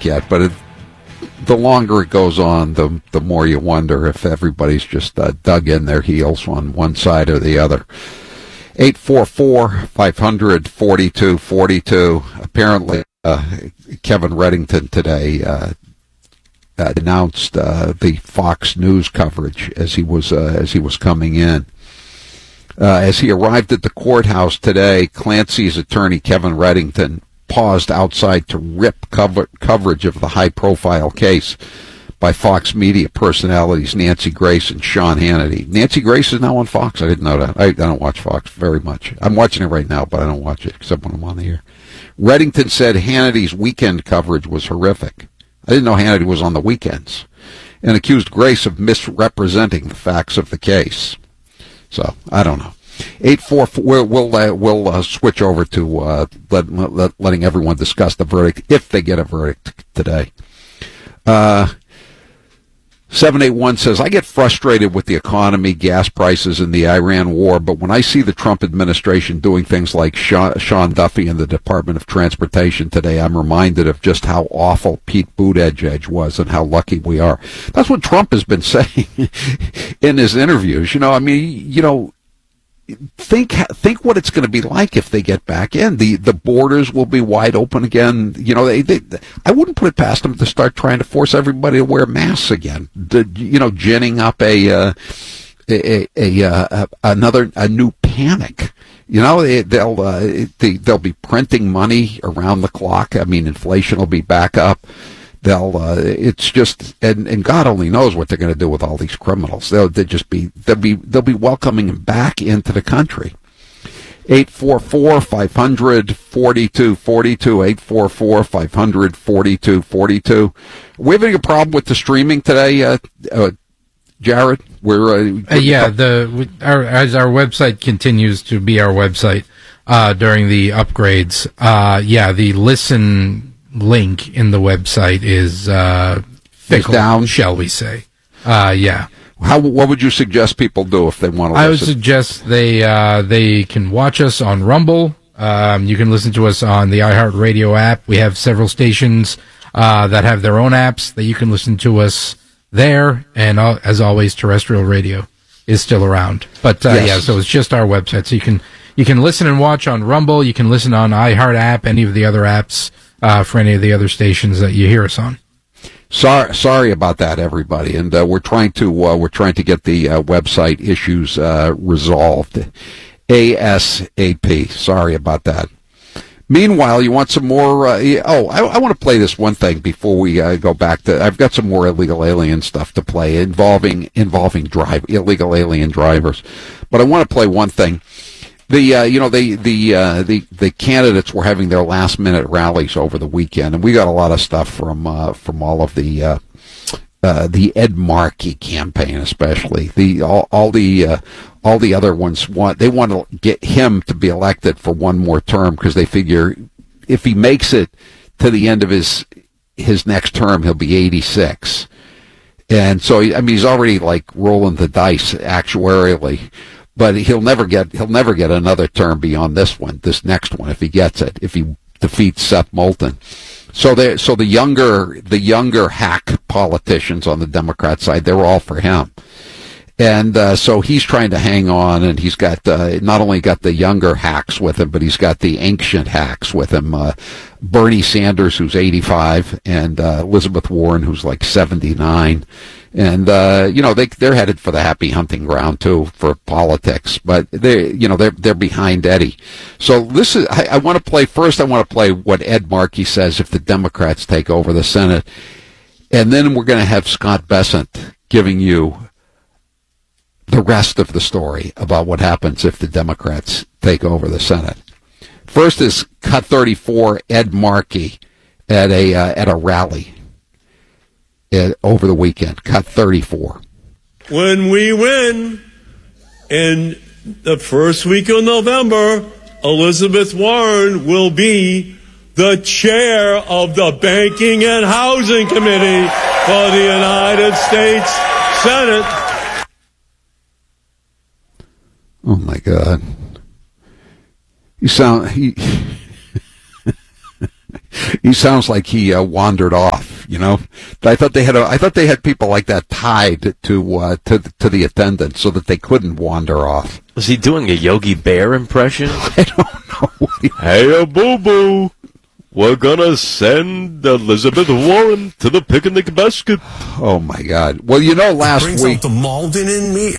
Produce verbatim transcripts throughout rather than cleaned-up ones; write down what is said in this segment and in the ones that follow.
back yet, but it, the longer it goes on, the the more you wonder if everybody's just uh, dug in their heels on one side or the other. eight four four, five hundred, forty-two forty-two. Apparently, uh, Kevin Reddington today uh, uh, announced uh, the Fox News coverage as he was uh, as he was coming in. Uh, as he arrived at the courthouse today, Clancy's attorney Kevin Reddington paused outside to rip cover- coverage of the high-profile case by Fox Media personalities Nancy Grace and Sean Hannity. Nancy Grace is now on Fox. I didn't know that. I, I don't watch Fox very much. I'm watching it right now, but I don't watch it except when I'm on the air. Reddington said Hannity's weekend coverage was horrific. I didn't know Hannity was on the weekends, and accused Grace of misrepresenting the facts of the case. So, I don't know. eight four four, we'll, we'll, uh, we'll uh, switch over to uh, let, let, letting everyone discuss the verdict, if they get a verdict today. Uh, seven eight one says, I get frustrated with the economy, gas prices, and the Iran war, but when I see the Trump administration doing things like Sean, Sean Duffy in the Department of Transportation today, I'm reminded of just how awful Pete Buttigieg was and how lucky we are. That's what Trump has been saying in his interviews. You know, I mean, you know, Think think what it's going to be like if they get back in. The the borders will be wide open again. You know, they, they I wouldn't put it past them to start trying to force everybody to wear masks again. The, you know, ginning up a uh, a, a, a another a new panic. You know, they, they'll uh, they, they'll be printing money around the clock. I mean, inflation will be back up. They'll, uh, it's just, and, and God only knows what they're going to do with all these criminals. They'll, they'll just be, they'll be, they'll be welcoming them back into the country. eight four four, five hundred, forty-two forty-two, eight four four, five hundred, forty-two forty-two. Are we having a problem with the streaming today, uh, uh, Jared? We're, uh, uh, yeah, the, our, as our website continues to be our website, uh, during the upgrades, uh, yeah, the listen link in the website is uh fickle, down, shall we say. Uh yeah. How what would you suggest people do if they want to listen? I would suggest they uh they can watch us on Rumble. Um you can listen to us on the iHeartRadio app. We have several stations uh that have their own apps that you can listen to us there, and uh, as always, terrestrial radio is still around. But uh yes. yeah, so it's just our website. So you can you can listen and watch on Rumble, you can listen on iHeart app, any of the other apps. Uh, for any of the other stations that you hear us on. Sorry, sorry about that, everybody, and uh, we're trying to uh, we're trying to get the uh, website issues uh, resolved ASAP. Sorry about that. Meanwhile, you want some more? Uh, oh, I, I want to play this one thing before we uh, go back to. I've got some more illegal alien stuff to play involving involving drive illegal alien drivers, but I want to play one thing. The uh, you know the the uh, the the candidates were having their last minute rallies over the weekend, and we got a lot of stuff from uh, from all of the uh, uh, the Ed Markey campaign, especially the all, all the uh, all the other ones want they want to get him to be elected for one more term because they figure if he makes it to the end of his his next term, he'll be eighty-six, and so I mean he's already like rolling the dice actuarially. But he'll never get he'll never get another term beyond this one, this next one, if he gets it, if he defeats Seth Moulton. So they so the younger the younger hack politicians on the Democrat side, they were all for him. And uh, so he's trying to hang on, and he's got uh, not only got the younger hacks with him, but he's got the ancient hacks with him. Uh, Bernie Sanders, who's eighty-five, and uh, Elizabeth Warren, who's like seventy-nine. And uh, you know they they're headed for the happy hunting ground too for politics, but they you know they're they're behind Eddie. So this is I, I want to play first. I want to play what Ed Markey says if the Democrats take over the Senate, and then we're going to have Scott Bessent giving you the rest of the story about what happens if the Democrats take over the Senate. First is cut thirty-four. Ed Markey at a uh, at a rally. It, over the weekend, cut thirty-four. When we win in the first week of November, Elizabeth Warren will be the chair of the Banking and Housing Committee for the United States Senate. Oh, my God. You sound... He, He sounds like he uh, wandered off. You know, I thought they had a, I thought they had people like that tied to uh, to to the attendant so that they couldn't wander off. Was he doing a Yogi Bear impression? I don't know. Hey, a boo boo. We're gonna send Elizabeth Warren to the picnic basket. Oh my God! Well, you know, last brings week out the Malden in me.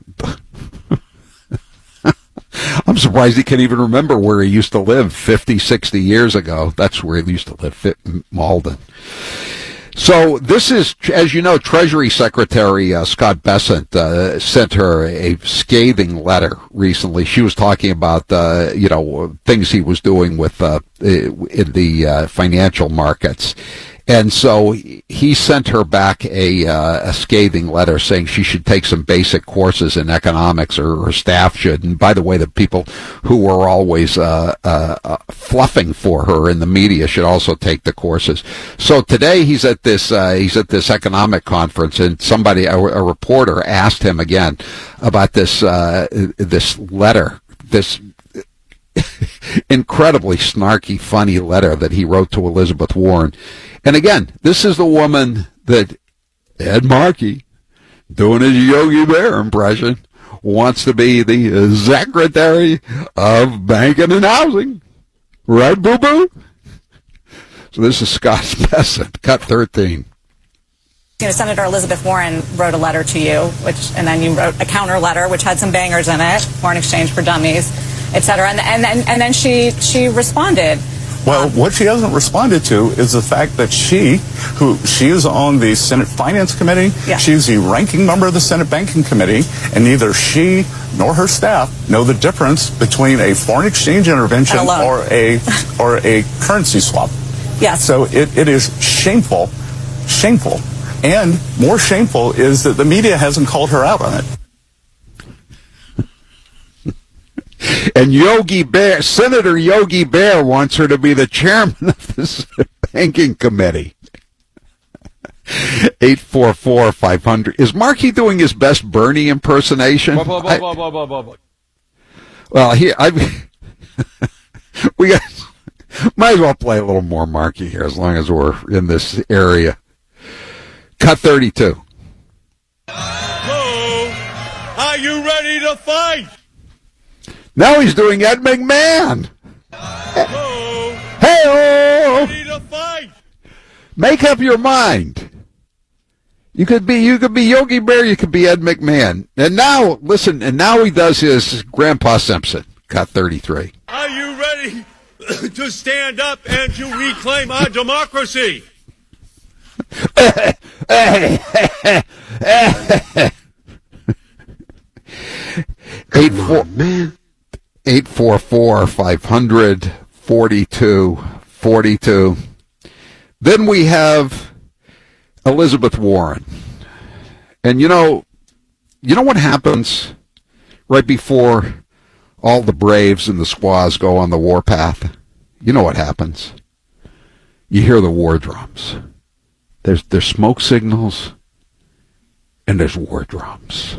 I'm surprised he can't even remember where he used to live fifty, sixty years ago. That's where he used to live, Malden. So this is, as you know, Treasury Secretary uh, Scott Bessent uh, sent her a scathing letter recently. She was talking about, uh, you know, things he was doing with uh, in the uh, financial markets. And so he sent her back a, uh, a scathing letter saying she should take some basic courses in economics, or her staff should. And by the way, the people who were always uh, uh, uh, fluffing for her in the media should also take the courses. So today he's at this uh, he's at this economic conference, and somebody, a, a reporter, asked him again about this uh, this letter, this incredibly snarky, funny letter that he wrote to Elizabeth Warren. And again, this is the woman that Ed Markey, doing his Yogi Bear impression, wants to be the Secretary of Banking and Housing. Right, boo-boo? So this is Scott Bessent, cut thirteen. You know, Senator Elizabeth Warren wrote a letter to you, which, and then you wrote a counter letter, which had some bangers in it, foreign exchange for dummies, et cetera. And, and, and, and then she, she responded. Well, what she hasn't responded to is the fact that she, who she is on the Senate Finance Committee, yeah. she's the ranking member of the Senate Banking Committee, and neither she nor her staff know the difference between a foreign exchange intervention or a or a currency swap. Yes. So it, it is shameful, shameful, and more shameful is that the media hasn't called her out on it. And Yogi Bear, Senator Yogi Bear, wants her to be the chairman of the banking committee. eight four four, five hundred. Is Markey doing his best Bernie impersonation? Blah, blah, blah, I, blah, blah, blah, blah, blah. Well, he, I, we got, might as well play a little more Markey here as long as we're in this area. Cut thirty-two. Hello? Are you ready to fight? Now he's doing Ed McMahon. Hello? Hey-oh! Ready to fight? Make up your mind. You could be you could be Yogi Bear, you could be Ed McMahon. And now, listen, and now he does his Grandpa Simpson. Cut thirty-three. Are you ready to stand up and to reclaim our democracy? Eight four man. Eight four four five hundred forty two forty two. Then we have Elizabeth Warren, and you know, you know what happens right before all the Braves and the Squaws go on the warpath. You know what happens? You hear the war drums. There's there's smoke signals, and there's war drums.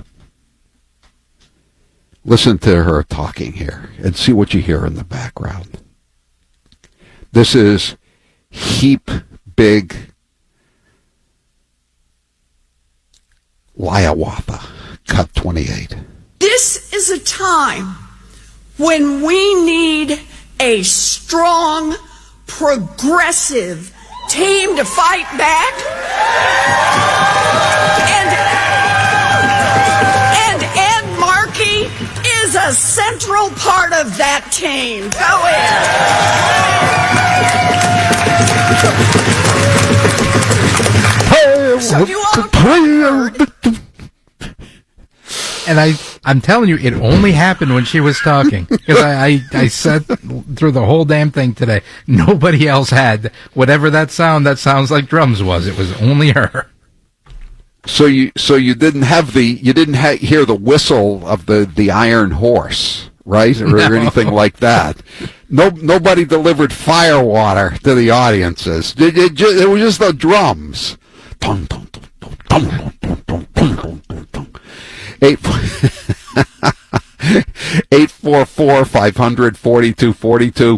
Listen to her talking here and see what you hear in the background. This is heap big Liawatha, cut twenty-eight. This is a time when we need a strong, progressive team to fight back. And, and Ed Markey is a central part of that team. Go in. So you all And I, I'm telling you, it only happened when she was talking. Because I, I, I sat through the whole damn thing today. Nobody else had whatever that sound that sounds like drums was. It was only her. So you, so you didn't have the, you didn't ha- hear the whistle of the, the iron horse, right, or, No. or anything like that. No, nobody delivered fire water to the audiences. It, it, ju- it was just the drums. Tum, tum, tum, tum, tum, tum, tum, tum, tum, tum, tum. Eight, eight four four five hundred forty two forty two.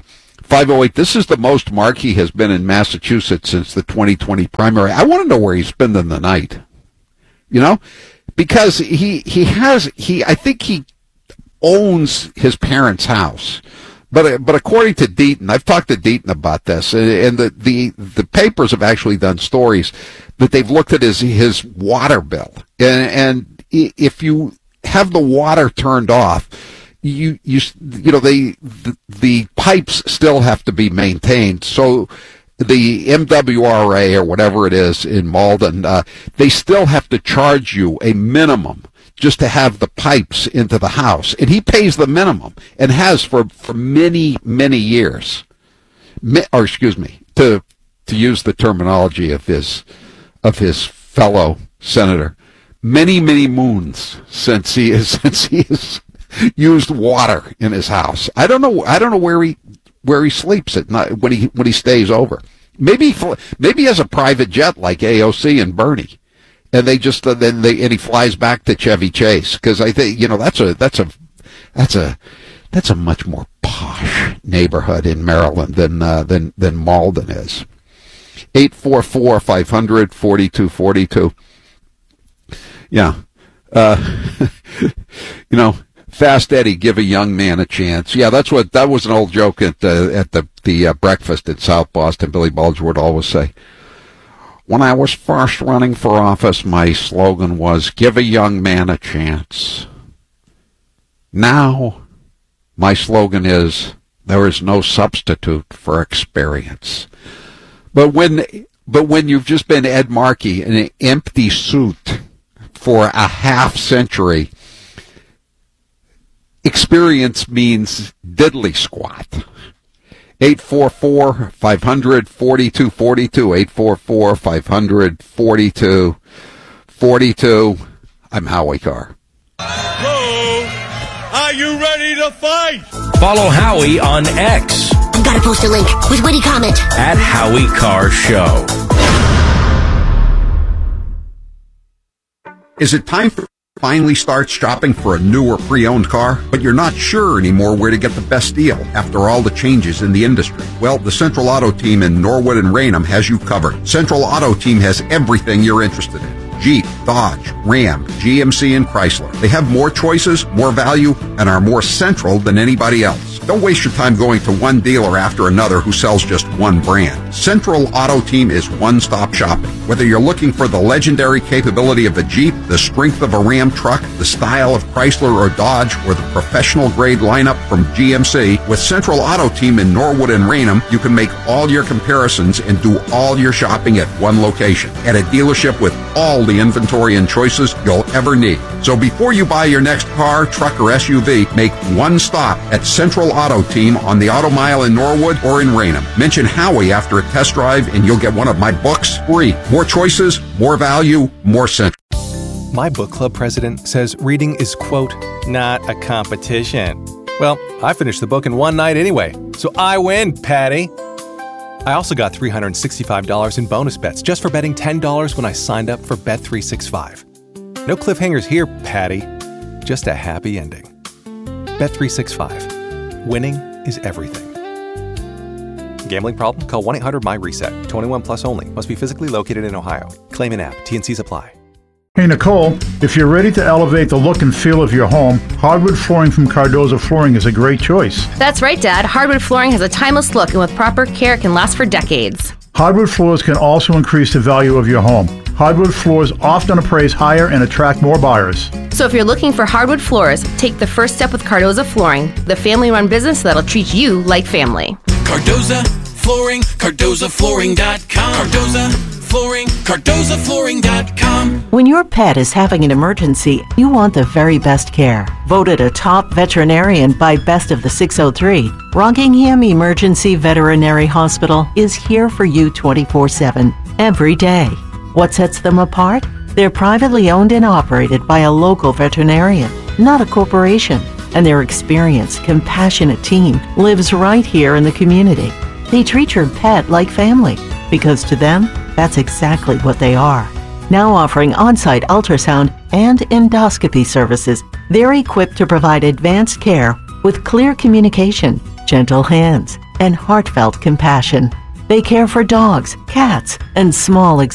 five oh eight, this is the most Markey has been in Massachusetts since the twenty twenty primary. I want to know where he's spending the night. You know? Because he, he has, he, I think he owns his parents' house. But but according to Deaton, I've talked to Deaton about this, and the, the, the papers have actually done stories that they've looked at his, his water bill. And, and if you have the water turned off, you, you, you know, they, the, the pipes still have to be maintained. So the M W R A or whatever it is in Malden, uh, they still have to charge you a minimum just to have the pipes into the house. And he pays the minimum and has for, for many, many years. Mi- or excuse me, to to use the terminology of his of his fellow senator, many, many moons since he is since he has used water in his house. I don't know I don't know where he where he sleeps at night when he when he stays over. Maybe maybe he has a private jet like A O C and Bernie. And they just uh, then they and he flies back to Chevy Chase, because I think, you know, that's a that's a that's a that's a much more posh neighborhood in Maryland than uh, than than Malden is. Eight four four five hundred forty two forty two. Yeah, uh, you know, Fast Eddie, give a young man a chance. Yeah, that's what that was an old joke at the at the the uh, breakfast in South Boston. Billy Bulger would always say, when I was first running for office, my slogan was, give a young man a chance. Now, my slogan is, there is no substitute for experience. But when, but when you've just been Ed Markey in an empty suit for a half century, experience means diddly squat. eight four four five hundred forty-two forty-two, eight four four five hundred forty-two forty-two. I'm Howie Carr. Hello? Are you ready to fight? Follow Howie on X. You gotta post a link with witty comment. At Howie Carr Show. Is it time for finally start shopping for a new or pre-owned car, but you're not sure anymore where to get the best deal after all the changes in the industry? Well, the Central Auto Team in Norwood and Raynham has you covered. Central Auto Team has everything you're interested in. Jeep, Dodge, Ram, G M C, and Chrysler. They have more choices, more value, and are more central than anybody else. Don't waste your time going to one dealer after another who sells just one brand. Central Auto Team is one-stop shopping. Whether you're looking for the legendary capability of a Jeep, the strength of a Ram truck, the style of Chrysler or Dodge, or the professional-grade lineup from G M C, with Central Auto Team in Norwood and Raynham, you can make all your comparisons and do all your shopping at one location, at a dealership with all the inventory and choices you'll ever need. So before you buy your next car, truck, or S U V, make one stop at Central Auto Team on the Auto Mile in Norwood or in Raynham. Mention Howie after a test drive and you'll get one of my books free. More choices, more value, more Central. My book club president says reading is, quote, not a competition. Well, I finished the book in one night anyway, so I win, Patty. I also got three hundred sixty-five dollars in bonus bets just for betting ten dollars when I signed up for Bet three sixty-five. No cliffhangers here, Patty. Just a happy ending. Bet three sixty-five. Winning is everything. Gambling problem? Call one eight hundred M Y RESET. twenty-one plus only. Must be physically located in Ohio. Claim in app. T and Cs apply. Hey Nicole, if you're ready to elevate the look and feel of your home, hardwood flooring from Cardoza Flooring is a great choice. That's right, Dad. Hardwood flooring has a timeless look, and with proper care, it can last for decades. Hardwood floors can also increase the value of your home. Hardwood floors often appraise higher and attract more buyers. So if you're looking for hardwood floors, take the first step with Cardoza Flooring, the family-run business that'll treat you like family. Cardoza Flooring, Cardoza Flooring dot com. Cardoza Flooring, Cardoza Flooring dot com. When your pet is having an emergency, you want the very best care. Voted a top veterinarian by Best of the six oh three, Rockingham Emergency Veterinary Hospital is here for you twenty-four seven, every day. What sets them apart? They're privately owned and operated by a local veterinarian, not a corporation. And their experienced, compassionate team lives right here in the community. They treat your pet like family, because to them, that's exactly what they are. Now offering on-site ultrasound and endoscopy services, they're equipped to provide advanced care with clear communication, gentle hands, and heartfelt compassion. They care for dogs, cats, and small exotic